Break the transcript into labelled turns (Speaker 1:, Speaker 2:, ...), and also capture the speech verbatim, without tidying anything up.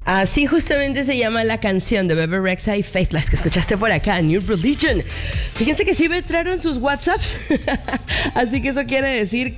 Speaker 1: Así justamente se llama la canción de Bebe Rexha y Faithless que escuchaste por acá, New Religion. Fíjense que sí me entraron sus WhatsApps, así que eso quiere decir